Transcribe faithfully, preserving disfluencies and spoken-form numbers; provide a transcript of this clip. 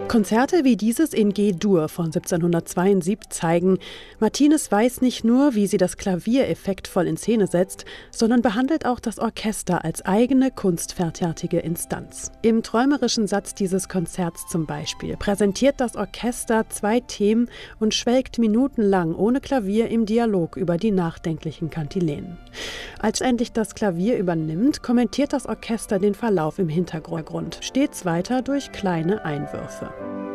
Konzerte wie dieses in G-Dur von siebzehnhundertzweiundsiebzig zeigen, Martinez weiß nicht nur, wie sie das Klavier effektvoll in Szene setzt, sondern behandelt auch das Orchester als eigene kunstfertige Instanz. Im träumerischen Satz dieses Konzerts zum Beispiel präsentiert das Orchester zwei Themen und schwelgt minutenlang ohne Klavier im Dialog über die nachdenklichen Kantilenen. Als endlich das Klavier übernimmt, kommentiert das Orchester den Verlauf im Hintergrund, stets weiter durch kleine Einwürfe.